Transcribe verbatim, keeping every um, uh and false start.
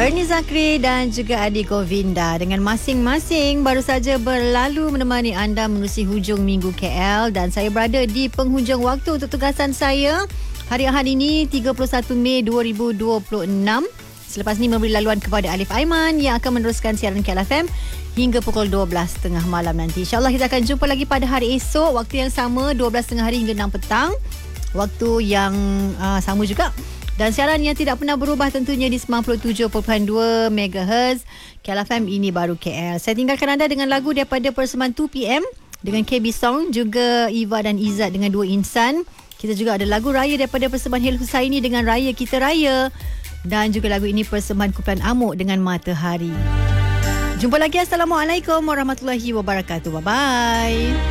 Ernie Zakri dan juga Adi Govinda dengan masing-masing baru saja berlalu menemani anda menerusi hujung minggu K L, dan saya berada di penghujung waktu untuk tugasan saya hari Ahad ini tiga puluh satu Mei dua ribu dua puluh enam. Selepas ini memberi laluan kepada Alif Aiman yang akan meneruskan siaran K L F M hingga pukul dua belas tiga puluh malam nanti. InsyaAllah kita akan jumpa lagi pada hari esok, waktu yang sama, dua belas tiga puluh hari hingga enam petang. Waktu yang uh, sama juga. Dan siaran yang tidak pernah berubah tentunya di sembilan puluh tujuh perpuluhan dua megahertz K L F M ini baru K L. Saya tinggalkan anda dengan lagu daripada persembahan two P M dengan K B Song, juga Eva dan Izzat dengan Dua Insan. Kita juga ada lagu raya daripada persembahan Hil Husaini dengan Raya Kita Raya, dan juga lagu ini persembahan kumpulan Amuk dengan Matahari. Jumpa lagi. Assalamualaikum warahmatullahi wabarakatuh. Bye bye.